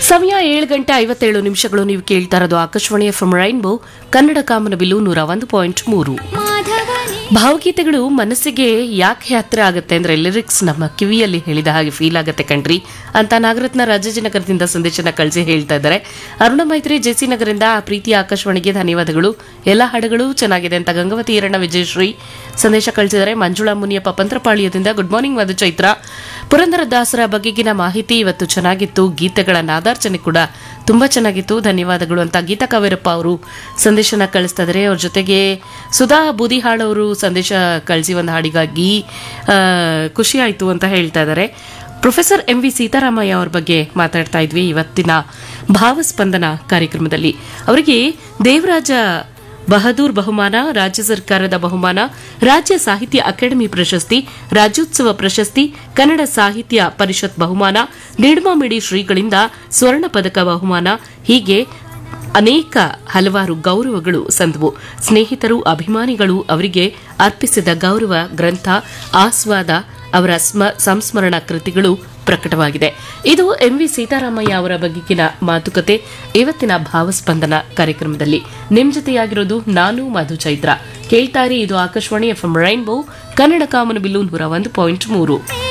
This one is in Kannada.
ಸಮಯ 7:57 ನೀವು ಕೇಳ್ತಾ ಇರೋದು ಆಕಾಶವಾಣಿ ಎಫ್ಎಂ ರೈನ್ಬೋ ಕನ್ನಡ ಕಾಮನಬಿಲ್ಲು 101.3. ಭಾವಗೀತೆಗಳು ಮನಸ್ಸಿಗೆ ಯಾಕೆ ಹತ್ರ ಆಗುತ್ತೆ ಅಂದ್ರೆ ಲಿರಿಕ್ಸ್ ನಮ್ಮ ಕಿವಿಯಲ್ಲಿ ಹೇಳಿದ ಹಾಗೆ ಫೀಲ್ ಆಗುತ್ತೆ ಕಣ್ರಿ ಅಂತ ನಾಗರತ್ನ ರಾಜಾಜಿನಗರದಿಂದ ಸಂದೇಶನ ಕಳಿಸಿ ಹೇಳ್ತಾ ಇದ್ದಾರೆ. ಅರುಣ ಮೈತ್ರಿ ಜೆಸಿ ನಗರದಿಂದ ಪ್ರೀತಿಯ ಆಕಾಶವಾಣಿಗೆ ಧನ್ಯವಾದಗಳು, ಎಲ್ಲ ಹಾಡುಗಳು ಚೆನ್ನಾಗಿದೆ ಅಂತ ಗಂಗಾವತಿ ಈರಣ್ಣ ವಿಜಯಶ್ರೀ ಸಂದೇಶ ಕಳಿಸಿದ್ದಾರೆ. ಮಂಜುಳಾ ಮುನಿಯಪ್ಪ ಪಂತ್ರಪಾಳ್ಯದಿಂದ ಗುಡ್ ಮಾರ್ನಿಂಗ್ ಮಧು ಚೈತ್ರ, ಪುರಂದರದಾಸರ ಬಗೆಗಿನ ಮಾಹಿತಿ ಇವತ್ತು ಚೆನ್ನಾಗಿತ್ತು, ಗೀತೆಗಳ ನಾದಾರ್ಚನೆ ಕೂಡ ತುಂಬಾ ಚೆನ್ನಾಗಿತ್ತು, ಧನ್ಯವಾದಗಳು ಅಂತ ಗೀತಾ ಕಾವೇರಪ್ಪ ಅವರು ಸಂದೇಶನ ಕಳಿಸ್ತಾ ಇದ್ದಾರೆ. ಅವ್ರ ಜೊತೆಗೆ ಸುಧಾ ಬೂದಿಹಾಳ್ ಅವರು ಸಂದೇಶ ಕಳಿಸಿ ಒಂದು ಹಾಡಿಗಾಗಿ ಖುಷಿ ಆಯ್ತು ಅಂತ ಹೇಳ್ತಾ ಇದ್ದಾರೆ. ಪ್ರೊಫೆಸರ್ MV ಸೀತಾರಾಮಯ್ಯ ಅವರ ಬಗ್ಗೆ ಮಾತಾಡ್ತಾ ಇದ್ವಿ ಇವತ್ತಿನ ಭಾವಸ್ಪಂದನ ಕಾರ್ಯಕ್ರಮದಲ್ಲಿ. ಅವರಿಗೆ ದೇವರಾಜ ಬಹದ್ದೂರ್ ಬಹುಮಾನ, ರಾಜ್ಯ ಸರ್ಕಾರದ ಬಹುಮಾನ, ರಾಜ್ಯ ಸಾಹಿತ್ಯ ಅಕಾಡೆಮಿ ಪ್ರಶಸ್ತಿ, ರಾಜ್ಯೋತ್ಸವ ಪ್ರಶಸ್ತಿ, ಕನ್ನಡ ಸಾಹಿತ್ಯ ಪರಿಷತ್ ಬಹುಮಾನ, ನಿಡ್ಮಾಮಿಡಿ ಶ್ರೀಗಳಿಂದ ಸ್ವರ್ಣ ಪದಕ ಬಹುಮಾನ, ಹೀಗೆ ಅನೇಕ ಹಲವಾರು ಗೌರವಗಳು ಸಂದವು. ಸ್ನೇಹಿತರು, ಅಭಿಮಾನಿಗಳು ಅವರಿಗೆ ಅರ್ಪಿಸಿದ ಗೌರವ ಗ್ರಂಥ ಆಸ್ವಾದ, ಅವರ ಸಂಸ್ಮರಣ ಕೃತಿಗಳು ಪ್ರಕಟವಾಗಿದೆ. ಇದು MV ಸೀತಾರಾಮಯ್ಯ ಅವರ ಬಗೆಗಿನ ಮಾತುಕತೆ ಇವತ್ತಿನ ಭಾವಸ್ಪಂದನ ಕಾರ್ಯಕ್ರಮದಲ್ಲಿ. ನಿಮ್ ಜೊತೆಯಾಗಿರೋದು ನಾನು ಮಧು ಚೈತ್ರ. ಕೇಳ್ತಾರೆ ಇದು ಆಕಾಶವಾಣಿ ಎಫ್ಎಂ ರೈನ್ಬೋ ಕನ್ನಡ ಕಾಮನಬಿಲ್ಲು 101.3.